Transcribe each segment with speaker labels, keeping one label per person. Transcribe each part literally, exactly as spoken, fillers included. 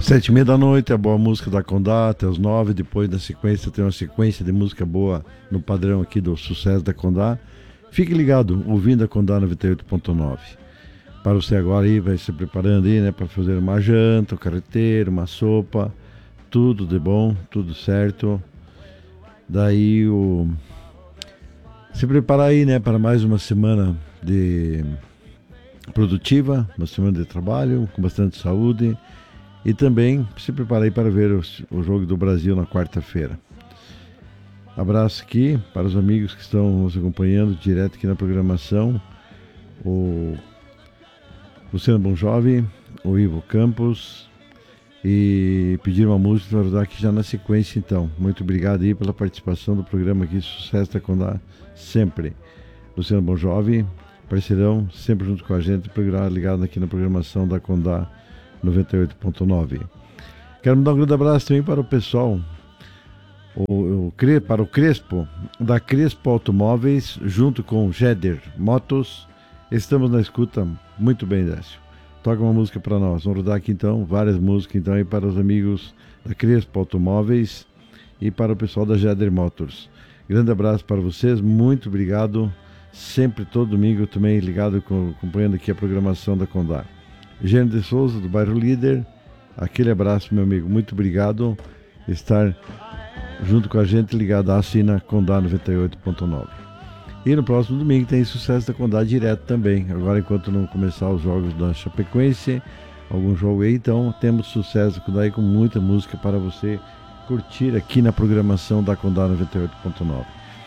Speaker 1: Sete e meia da noite, a boa música da Condá, até as nove. Depois, na sequência, tem uma sequência de música boa no padrão aqui do sucesso da Condá. Fique ligado, ouvindo a Condá noventa e oito ponto nove. Para você agora aí, vai se preparando aí, né, para fazer uma janta, um carreteiro, uma sopa, tudo de bom, tudo certo. Daí o... se preparar aí, né, para mais uma semana de produtiva, uma semana de trabalho, com bastante saúde. E também se preparar aí para ver o, o jogo do Brasil na quarta-feira. Abraço aqui para os amigos que estão nos acompanhando direto aqui na programação. O Luciano Bonjovi, o Ivo Campos. E pedir uma música para rodar aqui já na sequência, então. Muito obrigado aí pela participação do programa aqui, Sucesso da Condá, sempre. Luciano Bonjovi, parceirão, sempre junto com a gente, programa ligado aqui na programação da Condá noventa e oito ponto nove. Quero mandar um grande abraço também para o pessoal, o, o, para o Crespo, da Crespo Automóveis, junto com o Jeder Motos. Estamos na escuta. Muito bem, Décio. Toca uma música para nós. Vamos rodar aqui então, várias músicas então aí para os amigos da Crespo Automóveis e para o pessoal da Jeder Motors. Grande abraço para vocês, muito obrigado. Sempre, todo domingo, também ligado, com, acompanhando aqui a programação da Condá. Gênero de Souza, do bairro Líder, aquele abraço, meu amigo, muito obrigado por estar junto com a gente, ligado à Assina Condá noventa e oito ponto nove. E no próximo domingo tem Sucesso da Condá direto também, agora enquanto não começar os jogos da Chapecoense, algum jogo aí, então temos Sucesso da Condá aí com muita música para você curtir aqui na programação da Condá noventa e oito ponto nove.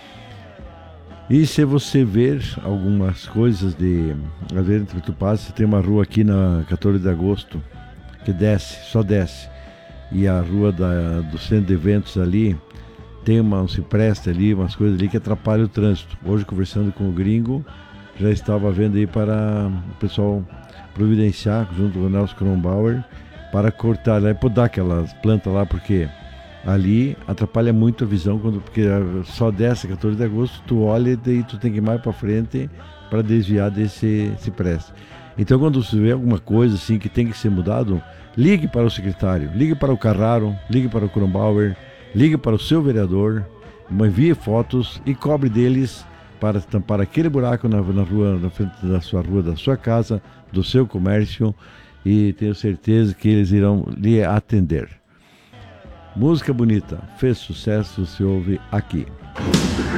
Speaker 1: E se você ver algumas coisas de... Às vezes tu passa, tem uma rua aqui na quatorze de agosto, que desce, só desce. E a rua da, do centro de eventos ali, tem uma, um cipreste ali, umas coisas ali que atrapalham o trânsito. Hoje, conversando com o gringo, já estava vendo aí para o pessoal providenciar, junto com o Nelson Kronbauer, para cortar, né, podar aquelas plantas lá, porque... ali atrapalha muito a visão, quando, porque só desce quatorze de agosto, tu olha e daí tu tem que ir mais para frente para desviar desse cipreste. Então, quando você vê alguma coisa assim que tem que ser mudado, ligue para o secretário, ligue para o Carraro, ligue para o Kronbauer, ligue para o seu vereador, envie fotos e cobre deles para tampar aquele buraco na, na rua, na frente da sua rua, da sua casa, do seu comércio, e tenho certeza que eles irão lhe atender. Música bonita, fez sucesso, se ouve aqui.